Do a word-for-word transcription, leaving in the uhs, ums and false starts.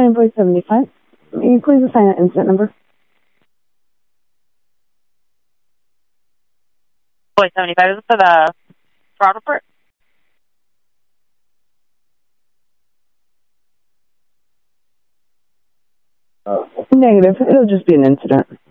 invoice seventy-five. May you please assign an incident number? Invoice seventy-five, is it for the fraud report? Negative. It'll just be an incident.